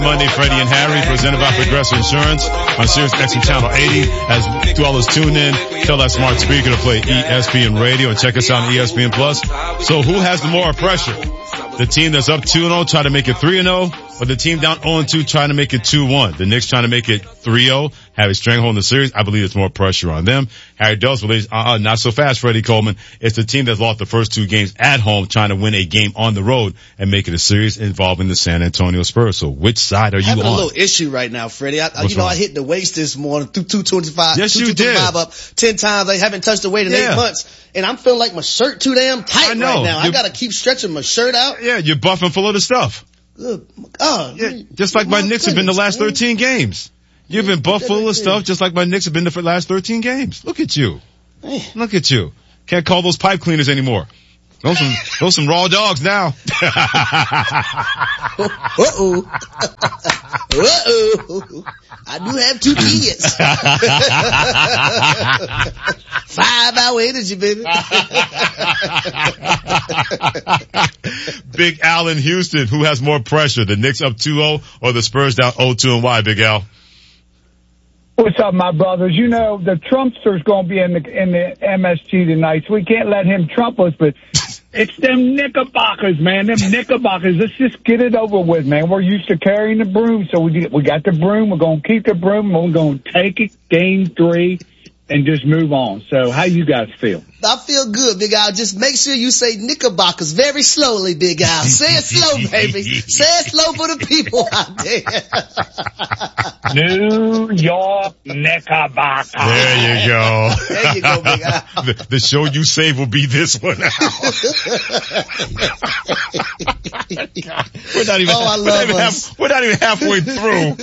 Monday, Freddie and Harry, presented by Progressive Insurance on Sirius XM Channel 80. As dwellers tune in, tell that smart speaker to play ESPN Radio and check us out on ESPN Plus. So who has the more pressure? The team that's up 2-0 try to make it 3-0, or the team down 0-2 trying to make it 2-1? The Knicks trying to make it 3-0, have a stranglehold in the series. I believe it's more pressure on them. Harry Dulles believes, not so fast, Freddie Coleman. It's the team that's lost the first two games at home trying to win a game on the road and make it a series involving the San Antonio Spurs. So which side are you on? I'm having a little issue right now, Freddie. I hit the weights this morning, 225. Yes, you did. Up 10 times. I haven't touched the weight in 8 months. And I'm feeling like my shirt too damn tight right now. I gotta keep stretching my shirt out. Yeah, you're buffing full of the stuff. Good. Oh, yeah, just like my Knicks have been the last 13 games. You've been buff full of stuff just like my Knicks have been the last 13 games. Look at you. Look at you. Can't call those pipe cleaners anymore. Those some raw dogs now. Uh-oh. Uh-oh. I do have 2 kids. 5-hour energy, baby. Big Al in Houston, who has more pressure? The Knicks up 2-0 or the Spurs down 0-2, and why, Big Al? What's up, my brothers? You know, the Trumpster's going to be in the MSG tonight, so we can't let him trump us, but it's them Knickerbockers, man. Them Knickerbockers. Let's just get it over with, man. We're used to carrying the broom, so we got the broom. We're going to keep the broom. We're going to take it, game 3, and just move on. So how you guys feel? I feel good, Big Al. Just make sure you say Knickerbockers very slowly, Big Al. Say it slow, baby. Say it slow for the people out there. New York Knickerbockers. There you go. There you go, Big Al. The show you save will be this one now. We're not even halfway through.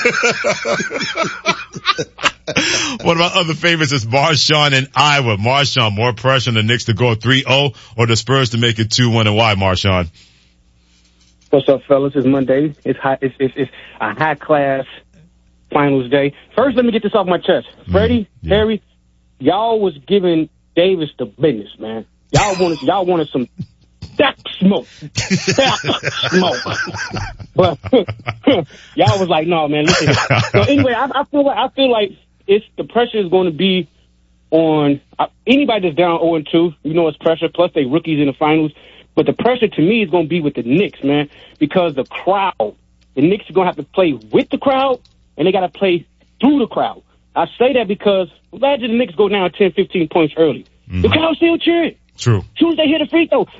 One of our other favorites is Marshawn in Iowa. Marshawn, more pressure on the Knicks to go 3-0 or the Spurs to make it 2-1, and why, Marshawn? What's up, fellas? It's Monday. It's a high class finals day. First, let me get this off my chest. Freddie, Harry, y'all was giving Davis the business, man. Y'all wanted some stack smoke. But y'all was like, no, man, listen. So anyway, I feel like it's the pressure is going to be on anybody that's down 0-2. You know it's pressure. Plus they rookies in the finals. But the pressure to me is going to be with the Knicks, man, because the crowd. The Knicks are going to have to play with the crowd, and they got to play through the crowd. I say that because imagine the Knicks go down 10, 15 points early. The crowd still cheering. True. As soon as they hit a free throw,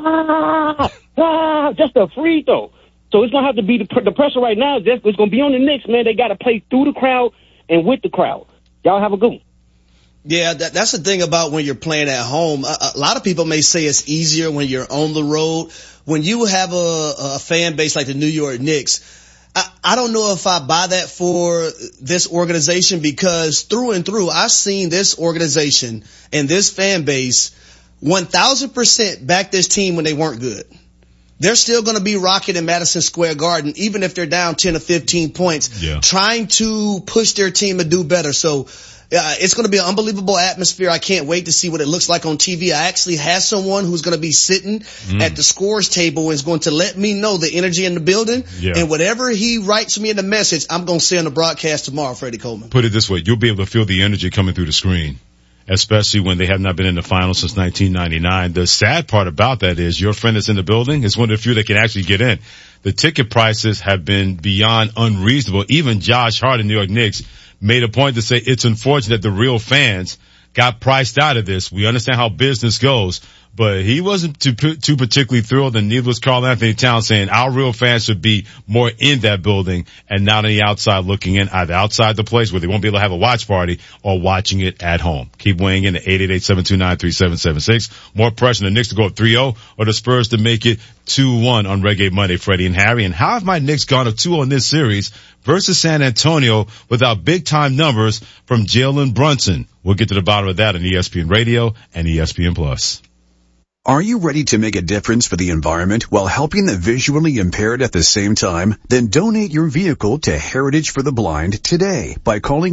just a free throw. So it's going to have to be the pressure right now. It's going to be on the Knicks, man. They got to play through the crowd and with the crowd. Y'all have a good one. Yeah, that's the thing about when you're playing at home. A lot of people may say it's easier when you're on the road. When you have a fan base like the New York Knicks, I don't know if I buy that for this organization, because through and through, I've seen this organization and this fan base 1,000% back this team when they weren't good. They're still going to be rocking in Madison Square Garden, even if they're down 10 or 15 points, trying to push their team to do better. So it's going to be an unbelievable atmosphere. I can't wait to see what it looks like on TV. I actually have someone who's going to be sitting at the scores table and is going to let me know the energy in the building. Yeah. And whatever he writes me in the message, I'm going to say on the broadcast tomorrow, Freddie Coleman. Put it this way. You'll be able to feel the energy coming through the screen, especially when they have not been in the finals since 1999. The sad part about that is your friend that's in the building is one of the few that can actually get in. The ticket prices have been beyond unreasonable. Even Josh Hart in New York Knicks made a point to say it's unfortunate that the real fans got priced out of this. We understand how business goes, but he wasn't too particularly thrilled, and neither was Karl Anthony Towns, saying our real fans should be more in that building and not on the outside looking in, either outside the place where they won't be able to have a watch party or watching it at home. Keep weighing in at 888-729-3776. More pressure on the Knicks to go up 3-0 or the Spurs to make it 2-1 on Reggae Monday, Freddie and Harry. And how have my Knicks gone up 2-0 in this series versus San Antonio without big-time numbers from Jalen Brunson? We'll get to the bottom of that on ESPN Radio and ESPN Plus. Are you ready to make a difference for the environment while helping the visually impaired at the same time? Then donate your vehicle to Heritage for the Blind today by calling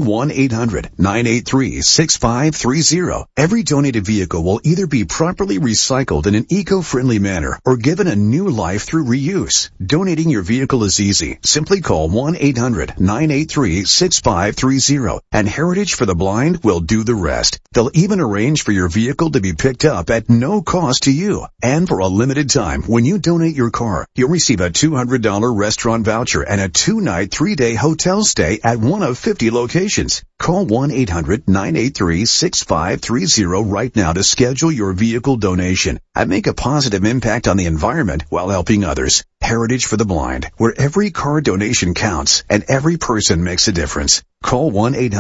1-800-983-6530. Every donated vehicle will either be properly recycled in an eco-friendly manner or given a new life through reuse. Donating your vehicle is easy. Simply call 1-800-983-6530 and Heritage for the Blind will do the rest. They'll even arrange for your vehicle to be picked up at no cost to you. And for a limited time, when you donate your car, you'll receive a $200 restaurant voucher and a 2-night, 3-day hotel stay at one of 50 locations. Call 1-800-983-6530 right now to schedule your vehicle donation and make a positive impact on the environment while helping others. Heritage for the Blind, where every car donation counts and every person makes a difference. Call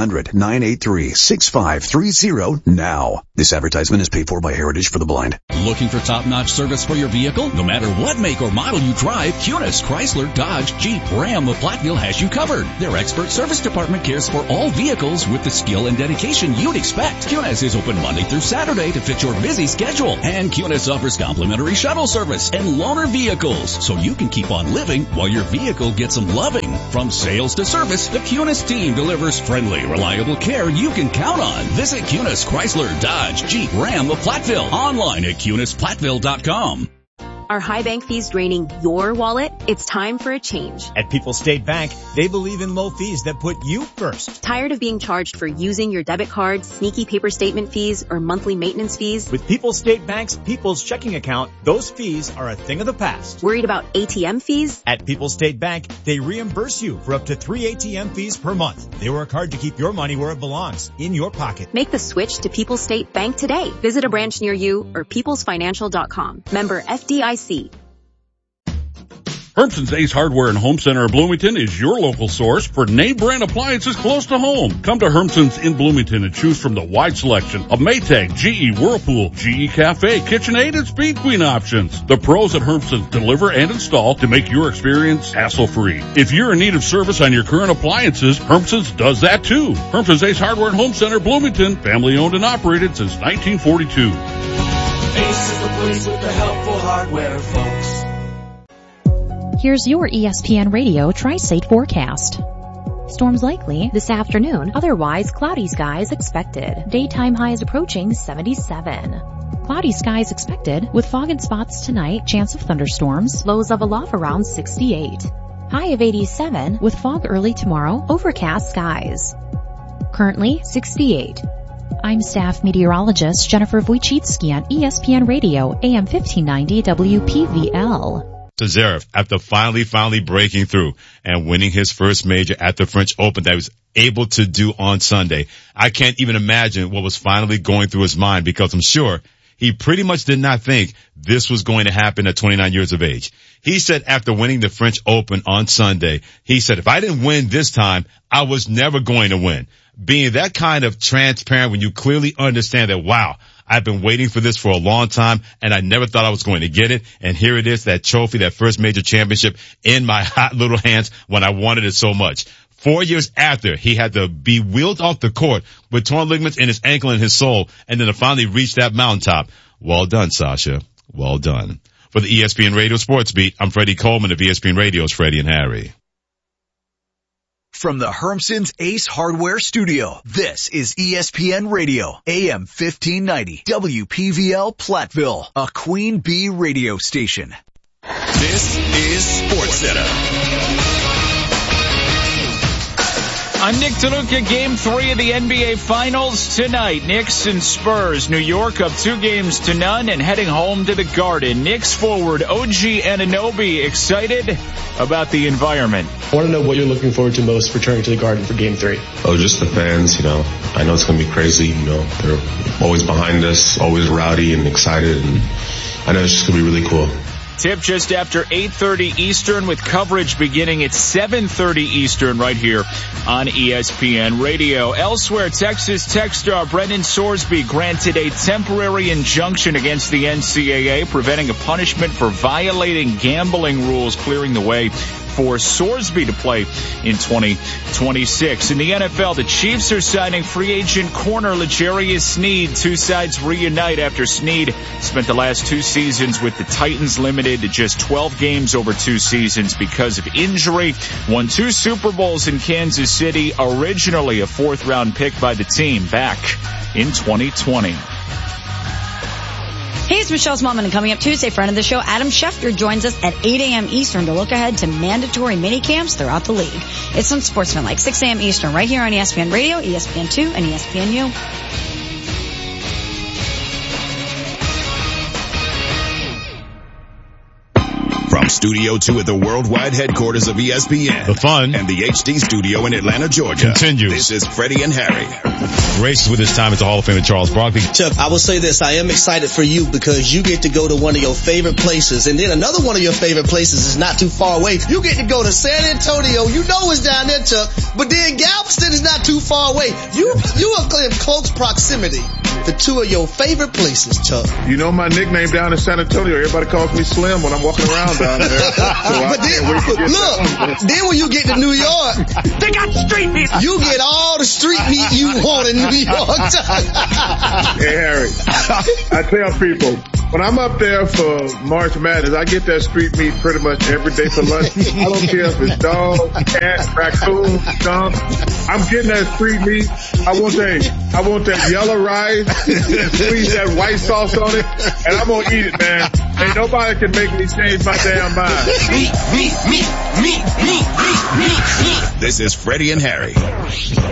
1-800-983-6530 now. This advertisement is paid for by Heritage for the Blind. Looking for top-notch service for your vehicle? No matter what make or model you drive, Cunis, Chrysler, Dodge, Jeep, Ram, or Platteville has you covered. Their expert service department cares for all vehicles with the skill and dedication you'd expect. Cunis is open Monday through Saturday to fit your busy schedule. And Cunis offers complimentary shuttle service and loaner vehicles, so you can keep on living while your vehicle gets some loving. From sales to service, the Cunis team delivers friendly, reliable care you can count on. Visit Cunis, Chrysler, Dodge, Jeep, Ram of Platteville. Online at CunisPlatteville.com. Are high bank fees draining your wallet? It's time for a change. At People's State Bank, they believe in low fees that put you first. Tired of being charged for using your debit card, sneaky paper statement fees, or monthly maintenance fees? With People's State Bank's People's Checking Account, those fees are a thing of the past. Worried about ATM fees? At People's State Bank, they reimburse you for up to 3 ATM fees per month. They work hard to keep your money where it belongs, in your pocket. Make the switch to People's State Bank today. Visit a branch near you or peoplesfinancial.com. Member FDIC. Hermson's Ace Hardware and Home Center of Bloomington is your local source for name brand appliances close to home. Come to Hermson's in Bloomington and choose from the wide selection of Maytag, GE, Whirlpool, GE Cafe, KitchenAid, and Speed Queen options. The pros at Hermson's deliver and install to make your experience hassle-free. If you're in need of service on your current appliances, Hermson's does that too. Hermson's Ace Hardware and Home Center, Bloomington, family owned and operated since 1942. Ace is the place with the helpful hardware, folks. Here's your ESPN Radio Tri-State forecast. Storms likely this afternoon, otherwise cloudy skies expected. Daytime highs approaching 77. Cloudy skies expected with fog and spots tonight, chance of thunderstorms, lows of a low around 68. High of 87 with fog early tomorrow, overcast skies. Currently 68. I'm staff meteorologist Jennifer Wojcicki on ESPN Radio, AM 1590 WPVL. Zverev, after finally breaking through and winning his first major at the French Open that he was able to do on Sunday. I can't even imagine what was finally going through his mind, because I'm sure he pretty much did not think this was going to happen at 29 years of age. He said after winning the French Open on Sunday, he said, if I didn't win this time, I was never going to win. Being that kind of transparent when you clearly understand that, wow, I've been waiting for this for a long time, and I never thought I was going to get it. And here it is, that trophy, that first major championship in my hot little hands when I wanted it so much. 4 years after, he had to be wheeled off the court with torn ligaments in his ankle and his sole, and then to finally reach that mountaintop. Well done, Sasha. Well done. For the ESPN Radio Sports Beat, I'm Freddie Coleman of ESPN Radio's Freddie and Harry. From the Hermson's Ace Hardware Studio, this is ESPN Radio, AM 1590, WPVL Platteville, a Queen Bee radio station. This is SportsCenter. I'm Nick DeLuca. Game 3 of the NBA Finals tonight. Knicks and Spurs. New York up 2-0 and heading home to the Garden. Knicks forward OG Anunoby excited about the environment. I want to know what you're looking forward to most returning to the Garden for Game 3. Oh, just the fans, I know it's going to be crazy, they're always behind us, always rowdy and excited, and I know it's just going to be really cool. Tip just after 8:30 Eastern with coverage beginning at 7:30 Eastern right here on ESPN Radio. Elsewhere, Texas Tech star Brendan Sorsby granted a temporary injunction against the NCAA, preventing a punishment for violating gambling rules, clearing the way for Sorsby to play in 2026. In the NFL, the Chiefs are signing free agent corner L'Jarius Sneed. Two sides reunite after Sneed spent the last 2 seasons with the Titans, limited to just 12 games over 2 seasons because of injury. Won 2 Super Bowls in Kansas City, originally a 4th-round pick by the team back in 2020. Hey, it's Michelle Smallman, and coming up Tuesday, friend of the show, Adam Schefter joins us at 8 a.m. Eastern to look ahead to mandatory mini camps throughout the league. It's on Sportsmanlike, 6 a.m. Eastern, right here on ESPN Radio, ESPN2, and ESPNU. From Studio 2 at the worldwide headquarters of ESPN. The fun. And the HD studio in Atlanta, Georgia. Continues. This is Freddie and Harry. Races with his time at the Hall of Fame, Charles Barkley. Chuck, I will say this. I am excited for you because you get to go to one of your favorite places. And then another one of your favorite places is not too far away. You get to go to San Antonio. You know it's down there, Chuck. But then Galveston is not too far away. You are in close proximity to 2 of your favorite places, Chuck. You know my nickname down in San Antonio. Everybody calls me Slim when I'm walking around down there. So but then when you get to New York, they got street meat. You get all the street meat you want in New York. Hey, Harry, I tell people, when I'm up there for March Madness, I get that street meat pretty much every day for lunch. I don't care if it's dog, cat, raccoon, skunk. I'm getting that street meat. I want that yellow rice, squeeze that white sauce on it, and I'm gonna eat it, man. Ain't nobody can make me change my damn mind. This is Freddie and Harry.